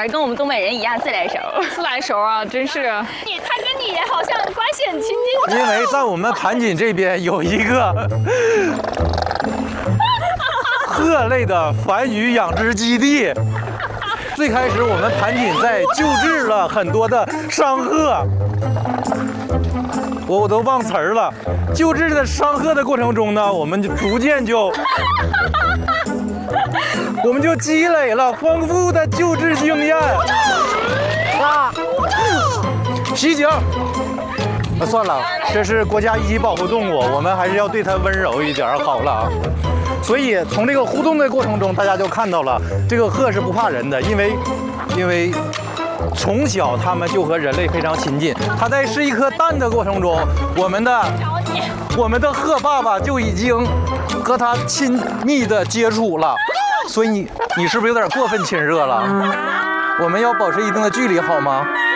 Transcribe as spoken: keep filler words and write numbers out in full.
儿跟我们东北人一样自来熟。 自来熟啊，真是。 你他跟你也好像关系很亲近。 因为在我们盘锦这边有一个鹤类的繁育养殖基地。最开始我们盘锦在救治了很多的伤鹤。我我都忘词儿了。救治的伤鹤的过程中呢，我们就逐渐就，我们就积累了丰富的救治经验。啊！袭警！啊，算了，这是国家一级保护动物，我们还是要对它温柔一点好了啊。所以从这个互动的过程中，大家就看到了这个鹤是不怕人的，因为，因为。从小，它们就和人类非常亲近。它在试一颗蛋的过程中，我们的我们的鹤爸爸就已经和它亲密的接触了。所以你你是不是有点过分亲热了？我们要保持一定的距离，好吗？